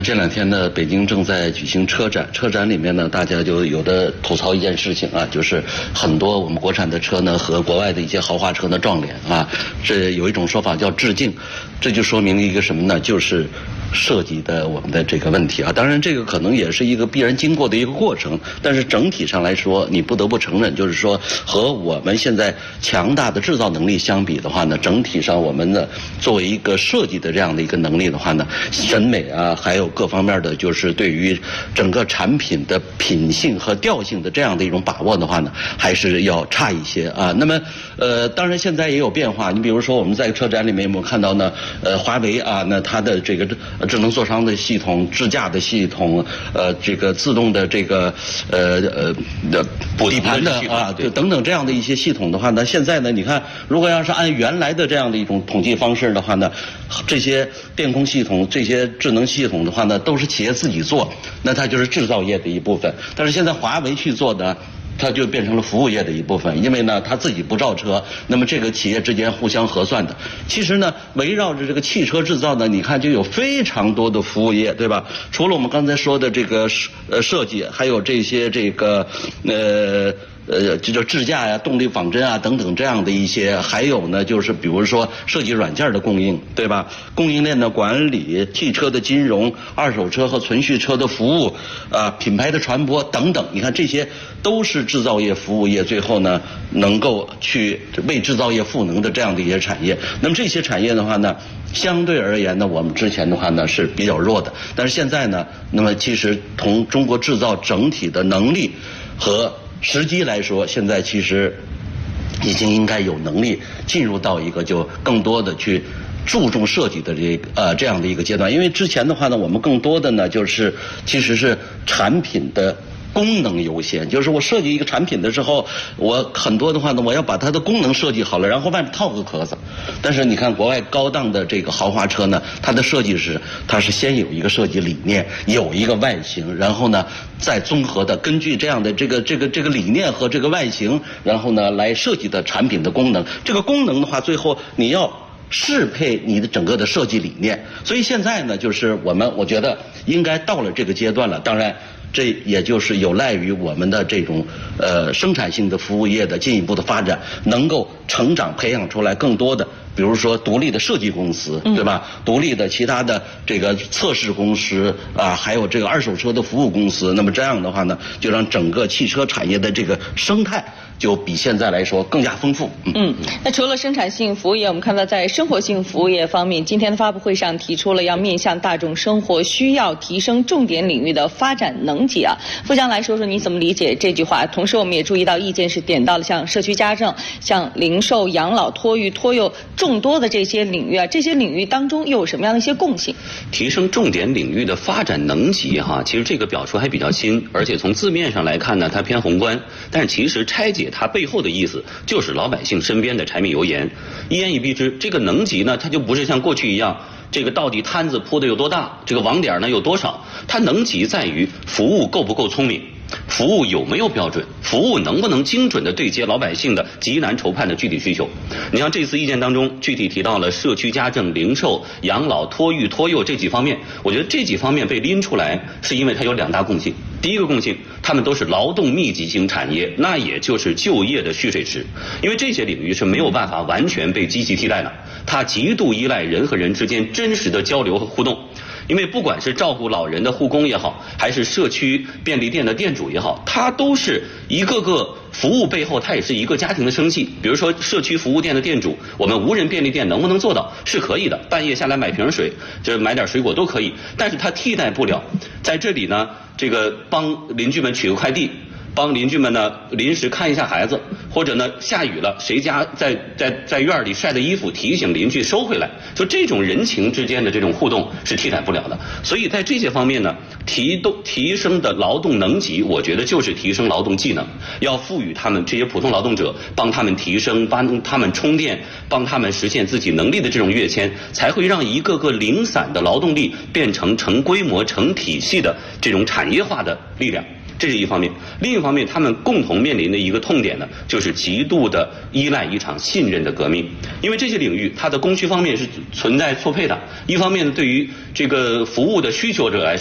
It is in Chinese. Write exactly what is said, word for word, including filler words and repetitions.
这两天呢，北京正在举行车展，车展里面呢，大家就有的吐槽一件事情啊，就是很多我们国产的车呢和国外的一些豪华车呢撞脸啊，这有一种说法叫致敬，这就说明了一个什么呢？就是设计的我们的这个问题啊。当然，这个可能也是一个必然经过的一个过程，但是整体上来说，你不得不承认，就是说和我们现在强大的制造能力相比的话呢，整体上我们呢作为一个设计的这样的一个能力的话呢，审美啊，还有各方面的，就是对于整个产品的品性和调性的这样的一种把握的话呢，还是要差一些啊。那么，呃，当然现在也有变化。你比如说我们在车展里面有没有看到呢？呃，华为啊，那它的这个智能座舱的系统、智驾的系统，呃，这个自动的这个呃呃的底盘的啊，对等等这样的一些系统的话呢，现在呢，你看，如果要是按原来的这样的一种统计方式的话呢，这些电控系统、这些智能系统的话呢，都是企业自己做，那它就是制造业的一部分。但是现在华为去做的，它就变成了服务业的一部分，因为呢，它自己不造车，那么这个企业之间互相核算的。其实呢，围绕着这个汽车制造呢，你看就有非常多的服务业，对吧？除了我们刚才说的这个呃设计，还有这些这个呃。呃，这叫智驾呀、动力仿真啊等等这样的一些，还有呢，就是比如说设计软件的供应，对吧？供应链的管理、汽车的金融、二手车和存续车的服务，啊，品牌的传播等等，你看这些都是制造业、服务业最后呢能够去为制造业赋能的这样的一些产业。那么这些产业的话呢，相对而言呢，我们之前的话呢是比较弱的，但是现在呢，那么其实从中国制造整体的能力和时机来说，现在其实已经应该有能力进入到一个就更多的去注重设计的这个呃这样的一个阶段。因为之前的话呢，我们更多的呢就是其实是产品的功能优先，就是我设计一个产品的时候，我很多的话呢，我要把它的功能设计好了，然后外面套个壳子。但是你看国外高档的这个豪华车呢，它的设计是它是先有一个设计理念，有一个外形，然后呢再综合的根据这样的这个这个这个理念和这个外形，然后呢来设计的产品的功能。这个功能的话，最后你要适配你的整个的设计理念。所以现在呢，就是我们我觉得应该到了这个阶段了。当然，这也就是有赖于我们的这种呃生产性的服务业的进一步的发展，能够成长培养出来更多的，比如说独立的设计公司，对吧？嗯、独立的其他的这个测试公司啊，还有这个二手车的服务公司。那么这样的话呢，就让整个汽车产业的这个生态就比现在来说更加丰富。嗯， 嗯那除了生产性服务业，我们看到在生活性服务业方面，今天的发布会上提出了要面向大众生活需要，提升重点领域的发展能级啊。富江来说说你怎么理解这句话？同时我们也注意到意见是点到了像社区家政、像零售、养老、托育、托幼众多的这些领域啊，这些领域当中又有什么样的一些共性？ 提升重点领域的发展能级哈，其实这个表述还比较新，而且从字面上来看呢，它偏宏观，但是其实拆解它背后的意思就是老百姓身边的柴米油盐，一言以蔽之，这个能级呢，它就不是像过去一样，这个到底摊子铺的有多大，这个网点呢有多少，它能级在于服务够不够聪明，服务有没有标准，服务能不能精准的对接老百姓的急难愁盼的具体需求。你像这次意见当中具体提到了社区家政、零售、养老、托育、托幼这几方面，我觉得这几方面被拎出来是因为它有两大共性。第一个共性，他们都是劳动密集型产业，那也就是就业的蓄水池，因为这些领域是没有办法完全被机器替代的，它极度依赖人和人之间真实的交流和互动。因为不管是照顾老人的护工也好，还是社区便利店的店主也好，它都是一个个服务背后，它也是一个家庭的生计。比如说社区服务店的店主，我们无人便利店能不能做到？是可以的，半夜下来买瓶水，这买点水果都可以，但是它替代不了在这里呢，这个帮邻居们取个快递，帮邻居们呢临时看一下孩子，或者呢下雨了，谁家在在在院里晒的衣服，提醒邻居收回来，就这种人情之间的这种互动是替代不了的。所以在这些方面呢，提动提升的劳动能级，我觉得就是提升劳动技能，要赋予他们这些普通劳动者，帮他们提升，帮他们充电，帮他们实现自己能力的这种跃迁，才会让一个个零散的劳动力变成成规模、成体系的这种产业化的力量。 这是一方面。另一方面，他们共同面临的一个痛点呢，就是极度的依赖一场信任的革命。因为这些领域它的供需方面是存在错配的，一方面对于这个服务的需求者来说，